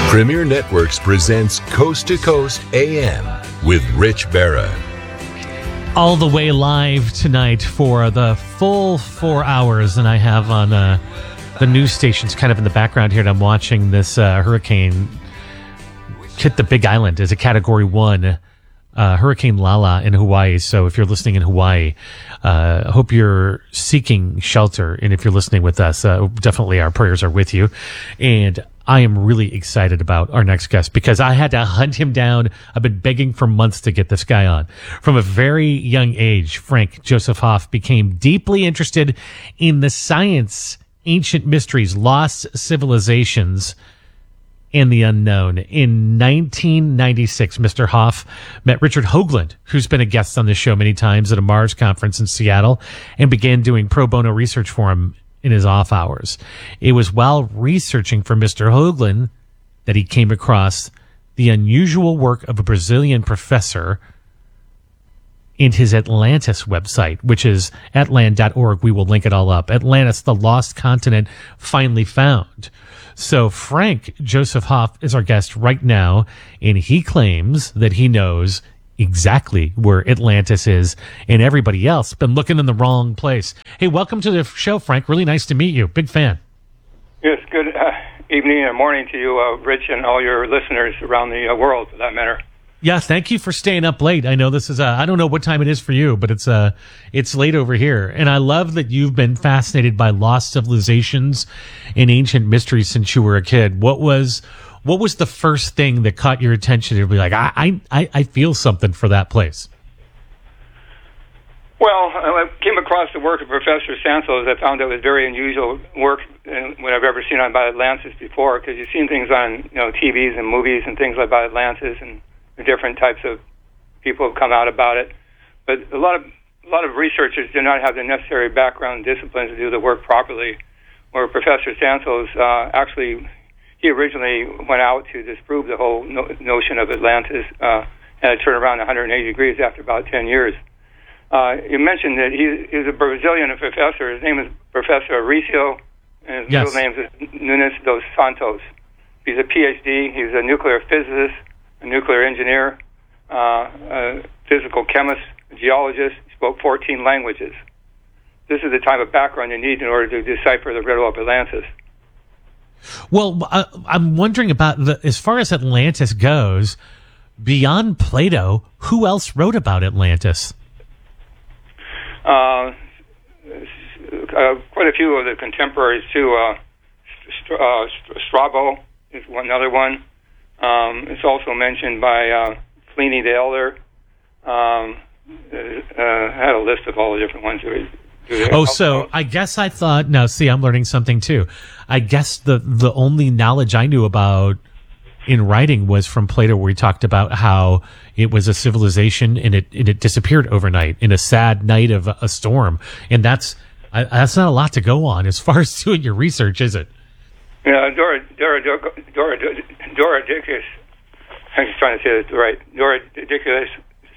Premier Networks presents Coast to Coast AM with Rich Barra. All the way live tonight for the full 4 hours, and I have on the news stations kind of in the background here, and I'm watching this hurricane hit the Big Island as a Category 1 Hurricane Lala in Hawaii. So if you're listening in Hawaii, I hope you're seeking shelter, and if you're listening with us, definitely our prayers are with you. And I am really excited about our next guest because I had to hunt him down. I've been begging for months to get this guy on. From a very young age, Frank Joseph Hoff became deeply interested in the science, ancient mysteries, lost civilizations, and the unknown. In 1996, Mr. Hoff met Richard Hoagland, who's been a guest on this show many times at a Mars conference in Seattle, and began doing pro bono research for him in his off hours. It was while researching for Mr. Hoagland that he came across the unusual work of a Brazilian professor in his Atlantis website, which is atlan.org. We will link it all up. Atlantis, the lost continent finally found. So Frank Joseph Hoff is our guest right now, and he claims that he knows exactly where Atlantis is, and everybody else been looking in the wrong place. Hey, welcome to the show, Frank. Really nice to meet you. Big fan. Yes, good evening and morning to you, Rich, and all your listeners around the world, for that matter. Yeah, thank you for staying up late. I know this is I don't know what time it is for you, but it's late over here. And I love that you've been fascinated by lost civilizations and ancient mysteries since you were a kid. What was the first thing that caught your attention to be like, I feel something for that place? Well, I came across the work of Professor Santos. I found it was very unusual work what I've ever seen about Atlantis before, because you've seen things on TVs and movies and things about Atlantis, and the different types of people have come out about it. But a lot of researchers do not have the necessary background disciplines to do the work properly. Where Professor Santos he originally went out to disprove the whole notion of Atlantis, and it turned around 180 degrees after about 10 years. You mentioned that he's a Brazilian professor. His name is Professor Auricio, and his middle name is Nunes dos Santos. He's a PhD. He's a nuclear physicist, a nuclear engineer, a physical chemist, a geologist. He spoke 14 languages. This is the type of background you need in order to decipher the riddle of Atlantis. Well, I'm wondering about as far as Atlantis goes, beyond Plato, who else wrote about Atlantis? Quite a few of the contemporaries too. Strabo is another one. It's also mentioned by Pliny the Elder. I had a list of all the different ones. So I guess I thought, now see, I'm learning something too. I guess the only knowledge I knew about in writing was from Plato, where he talked about how it was a civilization and it disappeared overnight in a sad night of a storm. And that's not a lot to go on as far as doing your research, is it? Yeah, Dorodicus. I'm just trying to say this right. Dorodicus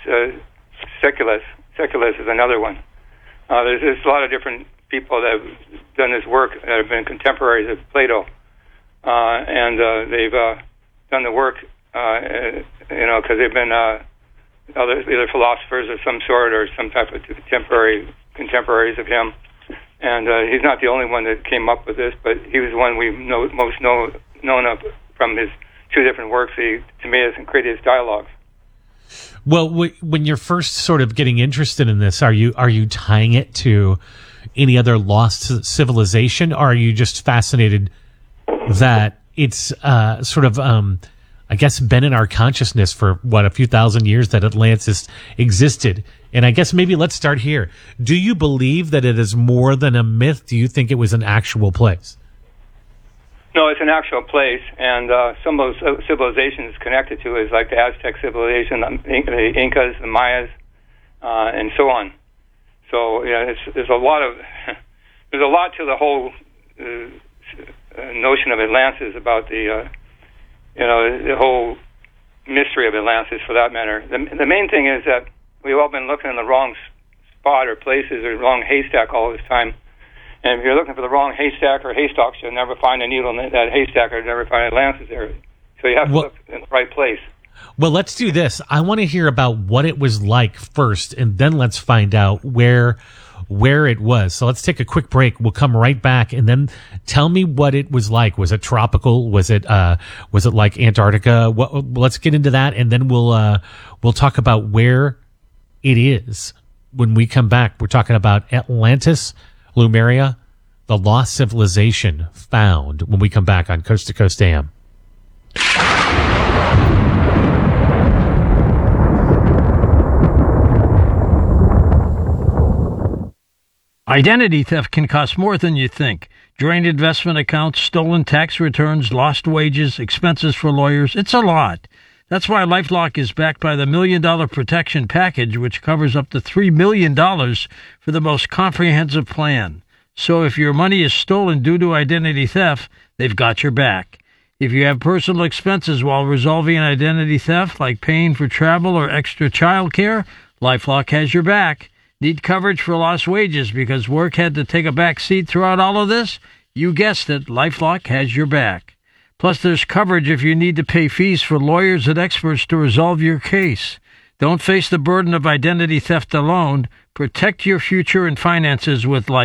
Seculus is another one. There's a lot of different people that have done this work that have been contemporaries of Plato, and they've done the work, because they've been either philosophers of some sort or some type of contemporaries of him. And he's not the only one that came up with this, but he was the one we most known of from his two different works. He, to me, has created his dialogues. Well, when you're first sort of getting interested in this, are you tying it to any other lost civilization, or are you just fascinated that it's sort of, I guess, been in our consciousness for, a few thousand years that Atlantis existed? And I guess maybe let's start here. Do you believe that it is more than a myth? Do you think it was an actual place? No, it's an actual place, and some of those civilizations connected to it is like the Aztec civilization, the Incas, the Mayas, and so on. So yeah, there's a lot to the whole notion of Atlantis, about the whole mystery of Atlantis, for that matter. The main thing is that we've all been looking in the wrong spot or places or wrong haystack all this time. And if you're looking for the wrong haystack or haystacks, you'll never find a needle in that haystack, or never find Atlantis there. So you have to look in the right place. Well, let's do this. I want to hear about what it was like first, and then let's find out where it was. So let's take a quick break. We'll come right back, and then tell me what it was like. Was it tropical? Was it like Antarctica? Let's get into that, and then we'll talk about where it is when we come back. We're talking about Atlantis, Lemuria, the lost civilization found when we come back on Coast to Coast AM. Identity theft can cost more than you think. Drained investment accounts, stolen tax returns, lost wages, expenses for lawyers. It's a lot. That's why LifeLock is backed by the $1 Million Protection Package, which covers up to $3 million for the most comprehensive plan. So if your money is stolen due to identity theft, they've got your back. If you have personal expenses while resolving an identity theft, like paying for travel or extra child care, LifeLock has your back. Need coverage for lost wages because work had to take a back seat throughout all of this? You guessed it, LifeLock has your back. Plus, there's coverage if you need to pay fees for lawyers and experts to resolve your case. Don't face the burden of identity theft alone. Protect your future and finances with LifeLock.